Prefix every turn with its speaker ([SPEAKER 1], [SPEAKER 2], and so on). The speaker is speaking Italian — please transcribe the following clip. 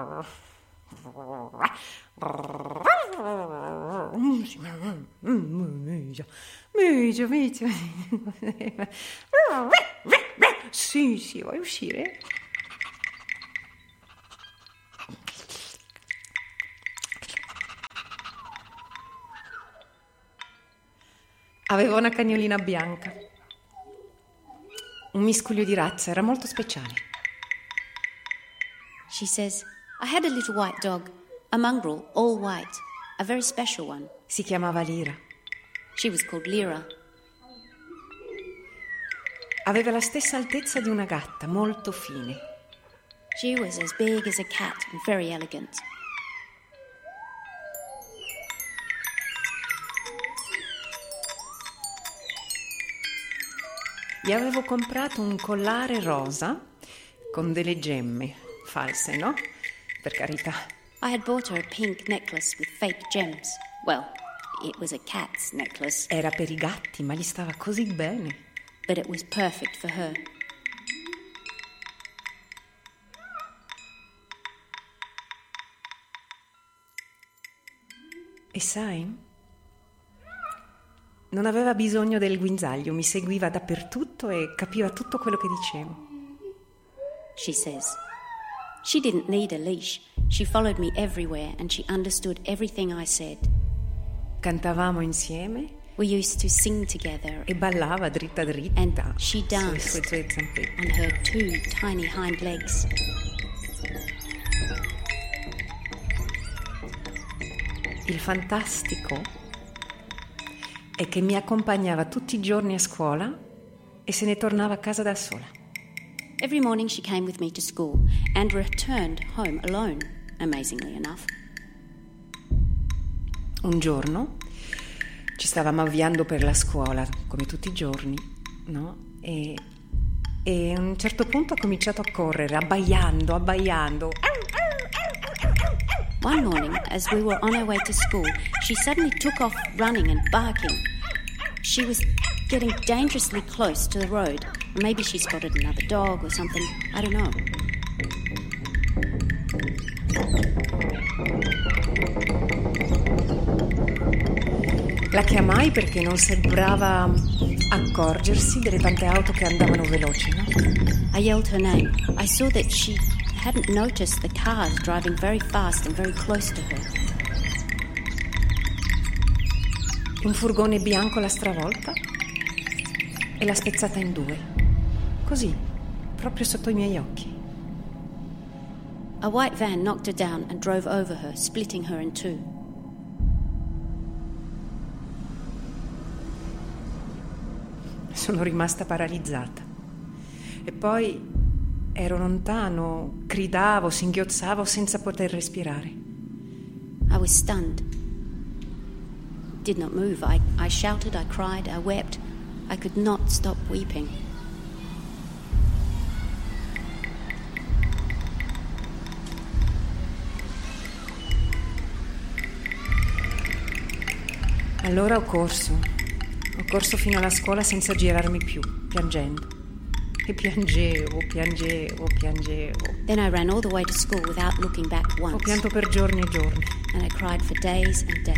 [SPEAKER 1] Micio. Sì, vuoi uscire? Aveva una cagnolina bianca, un miscuglio di razza, era molto speciale.
[SPEAKER 2] She says, I had a little white dog, a mongrel, all white, a very special one.
[SPEAKER 1] Si chiamava Lira.
[SPEAKER 2] She was called Lyra.
[SPEAKER 1] Aveva la stessa altezza di una gatta, molto fine.
[SPEAKER 2] She was as big as a cat and very elegant.
[SPEAKER 1] Gli avevo comprato un collare rosa con delle gemme false, no? Per carità.
[SPEAKER 2] I had bought her a pink necklace with fake gems. Well, it was a cat's necklace.
[SPEAKER 1] Era per i gatti, ma gli stava così bene.
[SPEAKER 2] But it was perfect for her.
[SPEAKER 1] E sai, non aveva bisogno del guinzaglio, mi seguiva dappertutto e capiva tutto quello che dicevo.
[SPEAKER 2] She says, she didn't need a leash. She followed me everywhere and she understood everything I said.
[SPEAKER 1] Cantavamo insieme.
[SPEAKER 2] We used to sing together.
[SPEAKER 1] E ballava dritta
[SPEAKER 2] And she danced
[SPEAKER 1] sulle sue zampette.
[SPEAKER 2] on her 2 tiny hind legs.
[SPEAKER 1] Il fantastico è che mi accompagnava tutti i giorni a scuola e se ne tornava a casa da sola.
[SPEAKER 2] Every morning she came with me to school and returned home alone, amazingly enough.
[SPEAKER 1] Un giorno ci stavamo avviando per la scuola, come tutti i giorni, no? E a un certo punto ha cominciato a correre, abbaiando.
[SPEAKER 2] One morning, as we were on our way to school, she suddenly took off running and barking. She was getting dangerously close to the road. Maybe she spotted another dog or something. I don't know.
[SPEAKER 1] La chiamai perché non sembrava accorgersi delle tante auto che andavano veloci, no?
[SPEAKER 2] I yelled her name. I saw that she hadn't noticed the cars driving very fast and very close to her.
[SPEAKER 1] Un furgone bianco l'ha stravolta e l'ha spezzata in 2. Così, proprio sotto i miei occhi.
[SPEAKER 2] A white van knocked her down and drove over her, splitting her in 2.
[SPEAKER 1] Sono rimasta paralizzata. E poi ero lontano, gridavo, singhiozzavo senza poter respirare.
[SPEAKER 2] I was stunned. Did not move. I shouted, I cried, I wept. I could not stop weeping.
[SPEAKER 1] Allora ho corso fino alla scuola senza girarmi più, piangendo. E piangevo.
[SPEAKER 2] Then I ran all the way to school without looking back once.
[SPEAKER 1] Ho pianto per giorni e giorni.
[SPEAKER 2] And I cried for days and days.